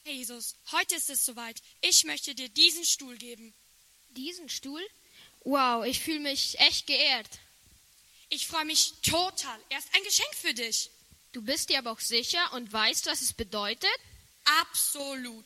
Herr Jesus, heute ist es soweit. Ich möchte dir diesen Stuhl geben. Diesen Stuhl? Wow, ich fühle mich echt geehrt. Ich freue mich total. Er ist ein Geschenk für dich. Du bist dir aber auch sicher und weißt, was es bedeutet? Absolut.